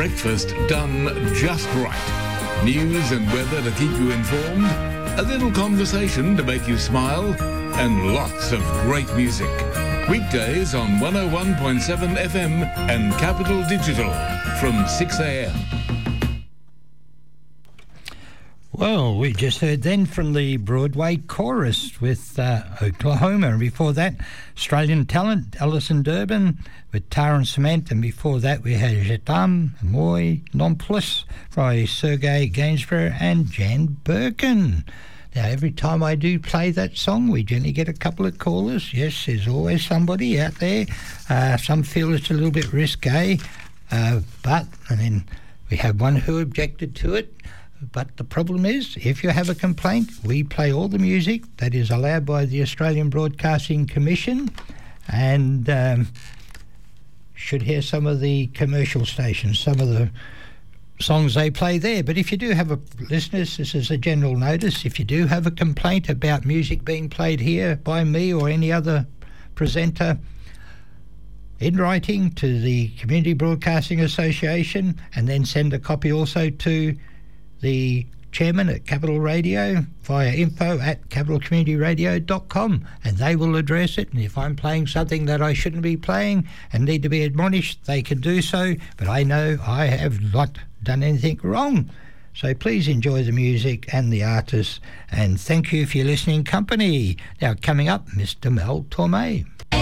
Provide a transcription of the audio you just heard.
breakfast done just right. News and weather to keep you informed, a little conversation to make you smile, and lots of great music. Weekdays on 101.7 FM and Capital Digital from 6 a.m. Well, we just heard then from the Broadway Chorus with Oklahoma, and before that, Australian talent Alison Durbin with Tar and Cement, and before that we had Je t'aime, moi non plus by Sergei Gainsborough and Jan Birkin. Now, every time I do play that song, we generally get a couple of callers. Yes, there's always somebody out there. Some feel it's a little bit risque, and then we have one who objected to it. But the problem is, if you have a complaint, we play all the music that is allowed by the Australian Broadcasting Commission, and should hear some of the commercial stations, some of the songs they play there. But if you do have listeners, this is a general notice, if you do have a complaint about music being played here by me or any other presenter, in writing to the Community Broadcasting Association, and then send a copy also to the chairman at Capital Radio via info@capitalcommunityradio.com, and they will address it. And if I'm playing something that I shouldn't be playing and need to be admonished, they can do so, but I know I have not done anything wrong. So please enjoy the music and the artists, and thank you for your listening company. Now, coming up, Mr. Mel Torme.